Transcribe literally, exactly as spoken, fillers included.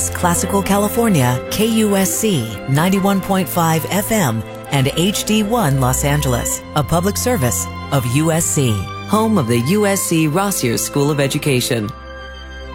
Classical California, K U S C ninety-one point five F M and H D one Los Angeles, a public service of U S C, home of the U S C Rossier School of Education.